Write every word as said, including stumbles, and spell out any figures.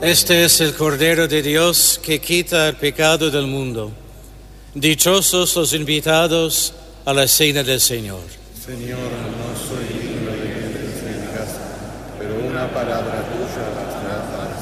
Este es el Cordero de Dios que quita el pecado del mundo. Dichosos los invitados a la cena del Señor. Señor, no soy digno de que entres en mi casa, pero una palabra tuya bastará.